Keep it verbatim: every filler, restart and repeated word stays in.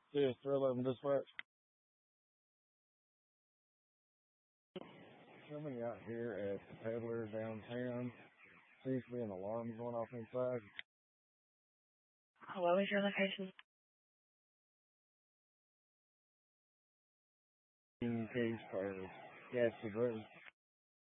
Yeah, three eleven dispatch. Somebody out here at the Peddler downtown. Seems to be an alarm going off inside. What was your location? In case for gas to drink.